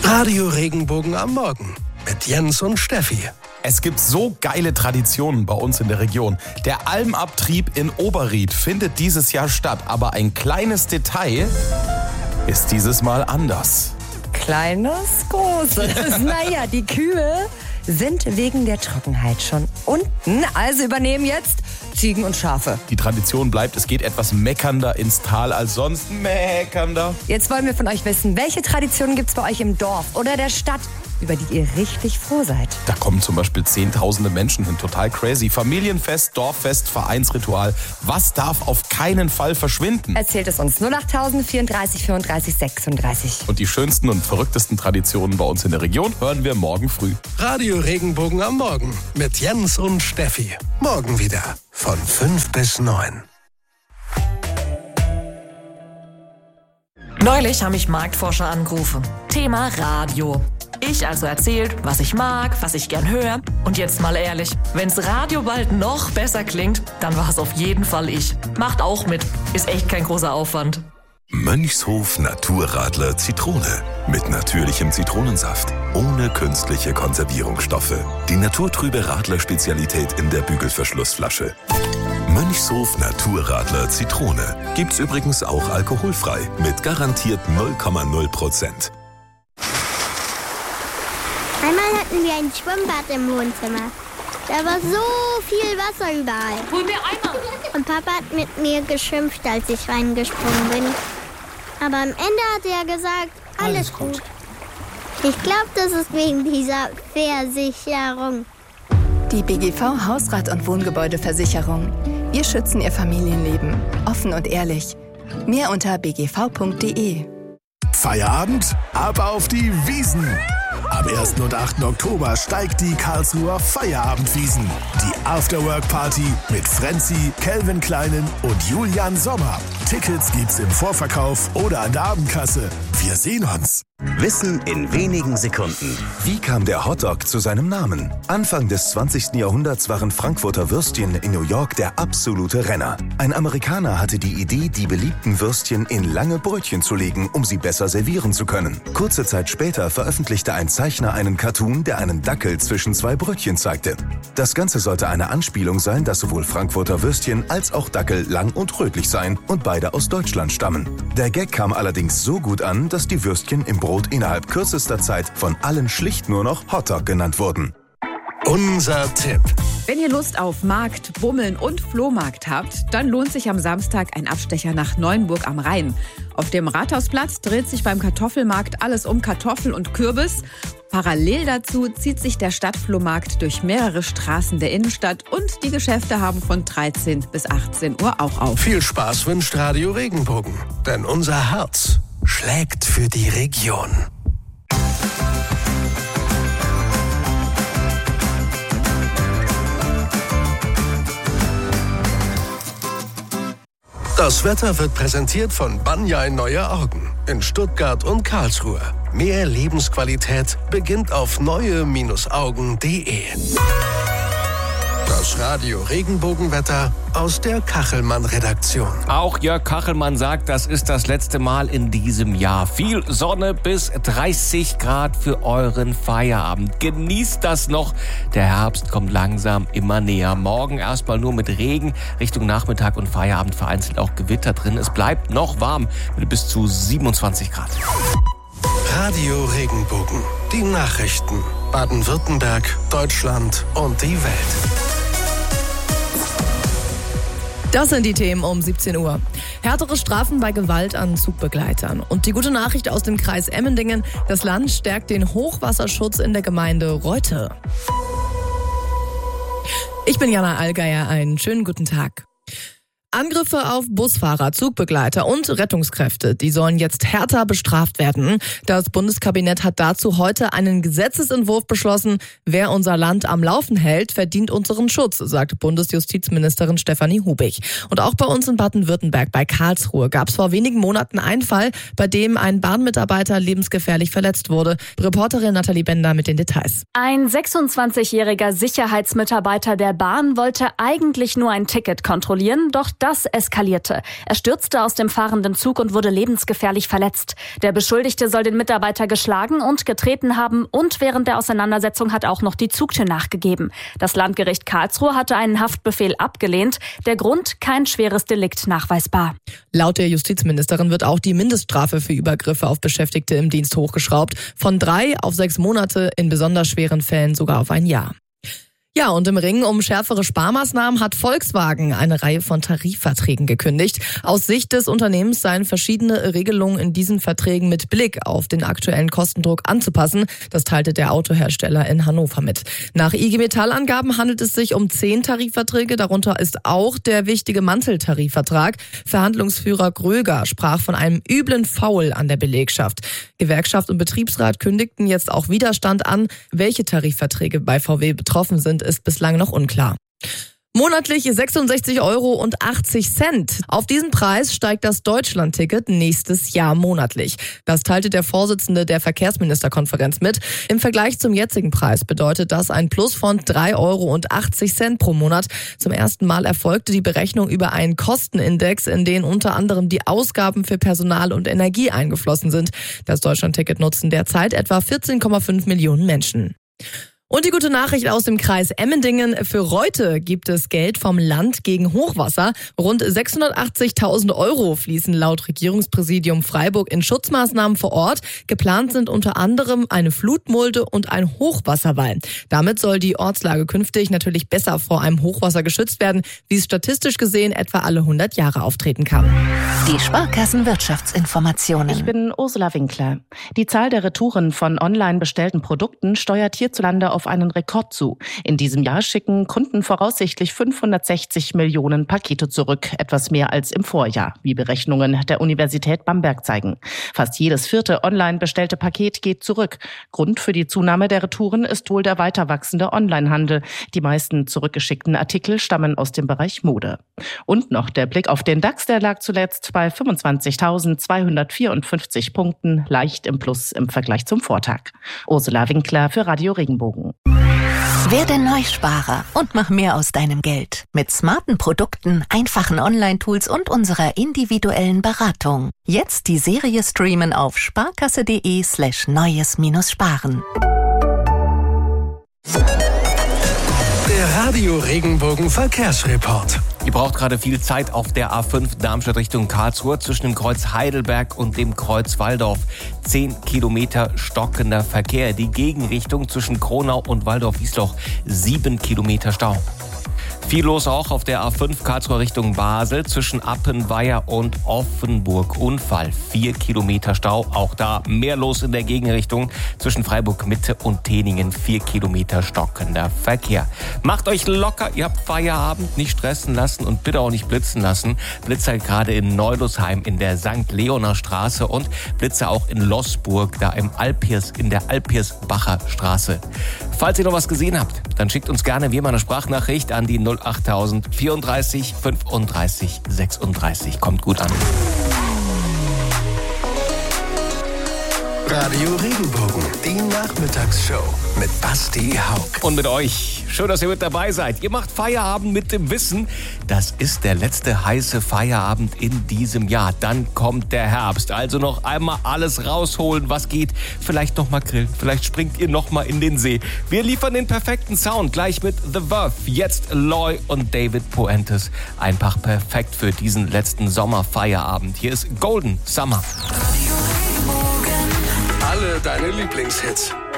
Radio Regenbogen am Morgen mit Jens und Steffi. Es gibt so geile Traditionen bei uns in der Region. Der Almabtrieb in Oberried findet dieses Jahr statt, aber ein kleines Detail ist dieses Mal anders. Kleines, großes. Naja, die Kühe sind wegen der Trockenheit schon unten, also übernehmen jetzt Ziegen und Schafe. Die Tradition bleibt, es geht etwas meckernder ins Tal als sonst. Meckernder. Jetzt wollen wir von euch wissen, welche Traditionen gibt es bei euch im Dorf oder der Stadt, über die ihr richtig froh seid? Da kommen zum Beispiel Zehntausende Menschen hin, total crazy. Familienfest, Dorffest, Vereinsritual. Was darf auf keinen Fall verschwinden? Erzählt es uns 08000 34 35 36. Und die schönsten und verrücktesten Traditionen bei uns in der Region hören wir morgen früh. Radio Regenbogen am Morgen mit Jens und Steffi. Morgen wieder von 5 bis 9. Neulich haben mich Marktforscher angerufen. Thema Radio. Ich also erzählt, was ich mag, was ich gern höre. Und jetzt mal ehrlich, wenn's Radio bald noch besser klingt, dann war es auf jeden Fall ich. Macht auch mit. Ist echt kein großer Aufwand. Mönchshof Naturradler Zitrone. Mit natürlichem Zitronensaft. Ohne künstliche Konservierungsstoffe. Die naturtrübe Radler-Spezialität in der Bügelverschlussflasche. Mönchshof Naturradler Zitrone. Gibt's übrigens auch alkoholfrei. Mit garantiert 0,0%. Einmal hatten wir ein Schwimmbad im Wohnzimmer. Da war so viel Wasser überall. Hol mir Eimer. Und Papa hat mit mir geschimpft, als ich reingesprungen bin. Aber am Ende hat er gesagt, alles gut. Ich glaube, das ist wegen dieser Versicherung. Die BGV Hausrat- und Wohngebäudeversicherung. Wir schützen Ihr Familienleben. Offen und ehrlich. Mehr unter bgv.de. Feierabend? Ab auf die Wiesn! Am 1. und 8. Oktober steigt die Karlsruher Feierabendwiesn. Die Afterwork-Party mit Frenzy, Calvin Kleinen und Julian Sommer. Tickets gibt's im Vorverkauf oder an der Abendkasse. Wir sehen uns. Wissen in wenigen Sekunden. Wie kam der Hotdog zu seinem Namen? Anfang des 20. Jahrhunderts waren Frankfurter Würstchen in New York der absolute Renner. Ein Amerikaner hatte die Idee, die beliebten Würstchen in lange Brötchen zu legen, um sie besser servieren zu können. Kurze Zeit später veröffentlichte ein Zeichner einen Cartoon, der einen Dackel zwischen zwei Brötchen zeigte. Das Ganze sollte eine Anspielung sein, dass sowohl Frankfurter Würstchen als auch Dackel lang und rötlich seien und beide aus Deutschland stammen. Der Gag kam allerdings so gut an, dass die Würstchen im Brot innerhalb kürzester Zeit von allen schlicht nur noch Hotdog genannt wurden. Unser Tipp. Wenn ihr Lust auf Markt, Bummeln und Flohmarkt habt, dann lohnt sich am Samstag ein Abstecher nach Neuenburg am Rhein. Auf dem Rathausplatz dreht sich beim Kartoffelmarkt alles um Kartoffel und Kürbis. Parallel dazu zieht sich der Stadtflohmarkt durch mehrere Straßen der Innenstadt und die Geschäfte haben von 13 bis 18 Uhr auch auf. Viel Spaß wünscht Radio Regenbogen, denn unser Herz schlägt für die Region. Das Wetter wird präsentiert von Banjai Neue Augen in Stuttgart und Karlsruhe. Mehr Lebensqualität beginnt auf neue-augen.de. Das Radio Regenbogenwetter aus der Kachelmann-Redaktion. Auch Jörg Kachelmann sagt, das ist das letzte Mal in diesem Jahr. Viel Sonne bis 30 Grad für euren Feierabend. Genießt das noch. Der Herbst kommt langsam immer näher. Morgen erstmal nur mit Regen, Richtung Nachmittag und Feierabend vereinzelt auch Gewitter drin. Es bleibt noch warm mit bis zu 27 Grad. Radio Regenbogen. Die Nachrichten. Baden-Württemberg, Deutschland und die Welt. Das sind die Themen um 17 Uhr. Härtere Strafen bei Gewalt an Zugbegleitern. Und die gute Nachricht aus dem Kreis Emmendingen: Das Land stärkt den Hochwasserschutz in der Gemeinde Reute. Ich bin Jana Allgeier, einen schönen guten Tag. Angriffe auf Busfahrer, Zugbegleiter und Rettungskräfte, die sollen jetzt härter bestraft werden. Das Bundeskabinett hat dazu heute einen Gesetzesentwurf beschlossen. Wer unser Land am Laufen hält, verdient unseren Schutz, sagte Bundesjustizministerin Stefanie Hubig. Und auch bei uns in Baden-Württemberg, bei Karlsruhe, gab es vor wenigen Monaten einen Fall, bei dem ein Bahnmitarbeiter lebensgefährlich verletzt wurde. Reporterin Nathalie Bender mit den Details. Ein 26-jähriger Sicherheitsmitarbeiter der Bahn wollte eigentlich nur ein Ticket kontrollieren, doch das eskalierte. Er stürzte aus dem fahrenden Zug und wurde lebensgefährlich verletzt. Der Beschuldigte soll den Mitarbeiter geschlagen und getreten haben und während der Auseinandersetzung hat auch noch die Zugtür nachgegeben. Das Landgericht Karlsruhe hatte einen Haftbefehl abgelehnt. Der Grund: kein schweres Delikt nachweisbar. Laut der Justizministerin wird auch die Mindeststrafe für Übergriffe auf Beschäftigte im Dienst hochgeschraubt. Von 3 auf 6 Monate, in besonders schweren Fällen sogar auf ein Jahr. Ja, und im Ring um schärfere Sparmaßnahmen hat Volkswagen eine Reihe von Tarifverträgen gekündigt. Aus Sicht des Unternehmens seien verschiedene Regelungen in diesen Verträgen mit Blick auf den aktuellen Kostendruck anzupassen. Das teilte der Autohersteller in Hannover mit. Nach IG Metall-Angaben handelt es sich um 10 Tarifverträge. Darunter ist auch der wichtige Manteltarifvertrag. Verhandlungsführer Gröger sprach von einem üblen Foul an der Belegschaft. Gewerkschaft und Betriebsrat kündigten jetzt auch Widerstand an. Welche Tarifverträge bei VW betroffen sind, ist bislang noch unklar. Monatlich 66,80 €. Auf diesen Preis steigt das Deutschlandticket nächstes Jahr monatlich. Das teilte der Vorsitzende der Verkehrsministerkonferenz mit. Im Vergleich zum jetzigen Preis bedeutet das ein Plus von 3,80 € pro Monat. Zum ersten Mal erfolgte die Berechnung über einen Kostenindex, in den unter anderem die Ausgaben für Personal und Energie eingeflossen sind. Das Deutschlandticket nutzen derzeit etwa 14,5 Millionen Menschen. Und die gute Nachricht aus dem Kreis Emmendingen: Für Reute gibt es Geld vom Land gegen Hochwasser. Rund 680.000 € fließen laut Regierungspräsidium Freiburg in Schutzmaßnahmen vor Ort. Geplant sind unter anderem eine Flutmulde und ein Hochwasserwall. Damit soll die Ortslage künftig natürlich besser vor einem Hochwasser geschützt werden, wie es statistisch gesehen etwa alle 100 Jahre auftreten kann. Die Sparkassen-Wirtschaftsinformationen. Ich bin Ursula Winkler. Die Zahl der Retouren von online bestellten Produkten steuert hierzulande auf einen Rekord zu. In diesem Jahr schicken Kunden voraussichtlich 560 Millionen Pakete zurück, etwas mehr als im Vorjahr, wie Berechnungen der Universität Bamberg zeigen. Fast jedes 4. online bestellte Paket geht zurück. Grund für die Zunahme der Retouren ist wohl der weiter wachsende Onlinehandel. Die meisten zurückgeschickten Artikel stammen aus dem Bereich Mode. Und noch der Blick auf den DAX, der lag zuletzt bei 25.254 Punkten, leicht im Plus im Vergleich zum Vortag. Ursula Winkler für Radio Regenbogen. Werde Neusparer und mach mehr aus deinem Geld. Mit smarten Produkten, einfachen Online-Tools und unserer individuellen Beratung. Jetzt die Serie streamen auf sparkasse.de/neues-sparen. Der Radio Regenbogen Verkehrsreport. Ihr braucht gerade viel Zeit auf der A5 Darmstadt Richtung Karlsruhe zwischen dem Kreuz Heidelberg und dem Kreuz Walldorf. 10 Kilometer stockender Verkehr. Die Gegenrichtung zwischen Kronau und Walldorf-Wiesloch 7 Kilometer Stau. Viel los auch auf der A5 Karlsruhe Richtung Basel zwischen Appenweier und Offenburg. Unfall, 4 Kilometer Stau. Auch da mehr los in der Gegenrichtung zwischen Freiburg Mitte und Teningen. 4 Kilometer stockender Verkehr. Macht euch locker, ihr habt Feierabend, nicht stressen lassen und bitte auch nicht blitzen lassen. Blitzer gerade in Neudosheim in der St. Leoner Straße und Blitzer auch in Loßburg, da in der Alpirsbacher Straße. Falls ihr noch was gesehen habt, dann schickt uns gerne wie immer eine Sprachnachricht an die 08000 34 35 36. Kommt gut an. Radio Regenbogen, die Nachmittagsshow mit Basti Haug. Und mit euch. Schön, dass ihr mit dabei seid. Ihr macht Feierabend mit dem Wissen, das ist der letzte heiße Feierabend in diesem Jahr. Dann kommt der Herbst. Also noch einmal alles rausholen, was geht. Vielleicht noch mal grillen, vielleicht springt ihr noch mal in den See. Wir liefern den perfekten Sound gleich mit The Verve. Jetzt Loy und David Puentes. Einfach perfekt für diesen letzten Sommerfeierabend. Hier ist Golden Summer. Alle deine Lieblingshits.